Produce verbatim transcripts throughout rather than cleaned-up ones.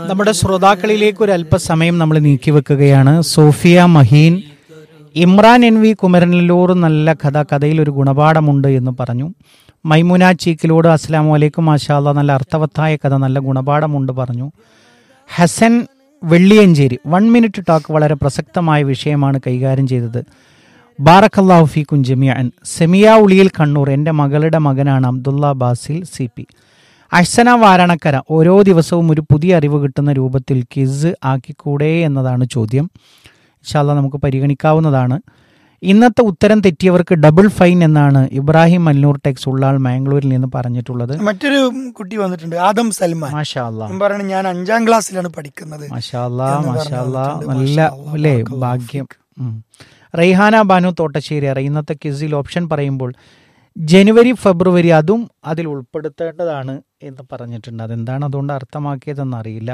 നമ്മുടെ ശ്രോതാക്കളിലേക്ക് ഒരു അല്പസമയം നമ്മൾ നീക്കിവെക്കുകയാണ്. Sophia Maheen, Imran N V Kumaranallur നല്ല കഥ, കഥയിൽ ഒരു ഗുണപാഠമുണ്ട് എന്ന് പറഞ്ഞു. മൈമുന ചീക്കിലോട് അസ്സലാമു അലൈക്കും മാഷാ അല്ലാ, നല്ല അർത്ഥവത്തായ കഥ, നല്ല ഗുണപാഠമുണ്ട് പറഞ്ഞു. Hasan Velliyanchery, one minute talk വളരെ പ്രസക്തമായ വിഷയമാണ് കൈകാര്യം ചെയ്തത്. ബാറക്കല്ലാഹു ഫീക്കും ജമിഅൻ. സെമിയ ഉളിയിൽ കണ്ണൂർ, എൻ്റെ മകളുടെ മകനാണ് അബ്ദുള്ള ബാസിൽ സി പി. അഹ്സന വാരണക്കര, ഓരോ ദിവസവും ഒരു പുതിയ അറിവ് കിട്ടുന്ന രൂപത്തിൽ ക്വിസ് ആക്കിക്കൂടെ എന്നതാണ് ചോദ്യം. ഇൻഷാ അല്ലാഹ് നമുക്ക് പരിഗണിക്കാവുന്നതാണ്. ഇന്നത്തെ ഉത്തരം തെറ്റിയവർക്ക് ഡബിൾ ഫൈൻ എന്നാണ് ഇബ്രാഹിം മല്ലൂർ ടെക്സ് ഉള്ളാൾ മാംഗ്ലൂരിൽ നിന്ന് പറഞ്ഞിട്ടുള്ളത്. മറ്റൊരു കുട്ടി വന്നിട്ടുണ്ട്, ആദം സൽമാൻ. മാഷാ അല്ലാഹ് പറയണ ഞാൻ അഞ്ചാം ക്ലാസ്സിലാണ് പഠിക്കുന്നത്. മാഷാ അല്ലാഹ് മാഷാ അല്ലാഹ്, നല്ല അല്ലേ ഭാഗ്യം. റെയ്ഹാന ബാനു തോട്ടശ്ശേരി അറിയ, ഇന്നത്തെ ക്വിസിൽ ഓപ്ഷൻ പറയുമ്പോൾ ജനുവരി ഫെബ്രുവരി അതും അതിൽ ഉൾപ്പെടുത്തേണ്ടതാണ് എന്ന് പറഞ്ഞിട്ടുണ്ട്. അതെന്താണ് അതുകൊണ്ട് അർത്ഥമാക്കിയതെന്ന് അറിയില്ല.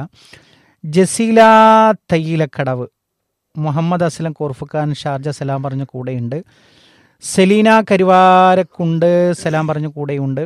ജസീല തയ്യിലക്കടവ്, മുഹമ്മദ് അസ്ലം കോർഫുഖാൻ ഷാർജ സലാം പറഞ്ഞ കൂടെയുണ്ട്. സെലീന കരുവാരക്കുണ്ട് സലാം പറഞ്ഞ കൂടെയുണ്ട്.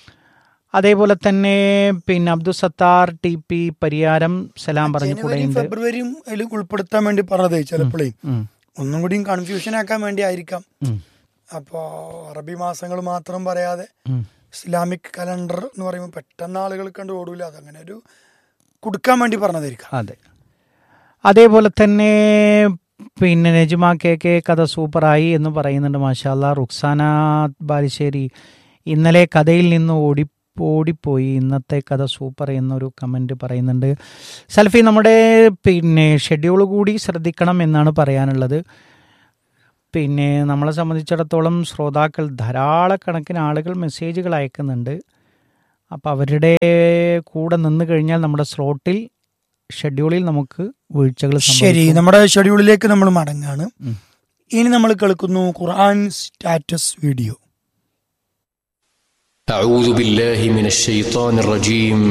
അതേപോലെ തന്നെ പിന്നെ അബ്ദുൽ സത്താർ ടി പി പരിയാരം സലാം പറഞ്ഞ കൂടെയുണ്ട്. ഫെബ്രുവരിയും അതിൽ ഉൾപ്പെടുത്താൻ വേണ്ടി പറഞ്ഞത് ചിലപ്പോഴേ ഒന്നും കൂടിയും കൺഫ്യൂഷൻ ആക്കാൻ വേണ്ടി ആയിരിക്കാം. അപ്പോ അറബി മാസങ്ങൾ മാത്രം പറയാതെ ഇസ്ലാമിക് കലണ്ടർ എന്ന് പറയുമ്പോൾ പെട്ടെന്ന് ആളുകൾ കണ്ട് ഓടൂല, അതങ്ങനെ ഒരു കൊടുക്കാൻ വേണ്ടി പറഞ്ഞതായിരിക്കാം. അതെ. അതേപോലെ തന്നെ പിന്നെ നജ്മ കെ കെ കഥ സൂപ്പറായി എന്ന് പറയുന്നുണ്ട്. മാഷാ അല്ലാഹ്. റുക്സാന ബാലുശ്ശേരി, ഇന്നലെ കഥയിൽ നിന്ന് ഓടി ഓടിപ്പോയി, ഇന്നത്തെ കഥ സൂപ്പർ എന്നൊരു കമൻറ്റ് പറയുന്നുണ്ട്. സൽഫി, നമ്മുടെ പിന്നെ ഷെഡ്യൂൾ കൂടി ശ്രദ്ധിക്കണം എന്നാണ് പറയാനുള്ളത്. പിന്നെ നമ്മളെ സംബന്ധിച്ചിടത്തോളം ശ്രോതാക്കൾ ധാരാളക്കണക്കിന് ആളുകൾ മെസ്സേജുകൾ അയക്കുന്നുണ്ട്. അപ്പോൾ അവരുടെ കൂടെ നിന്ന് കഴിഞ്ഞാൽ നമ്മുടെ സ്ലോട്ടിൽ ഷെഡ്യൂളിൽ നമുക്ക് വീഴ്ചകൾ. ശരി, നമ്മുടെ ഷെഡ്യൂളിലേക്ക് നമ്മൾ മടങ്ങാണ്. ഇനി നമ്മൾ കേൾക്കുന്നു ഖുർആൻ സ്റ്റാറ്റസ് വീഡിയോ. أعوذ بالله من الشيطان الرجيم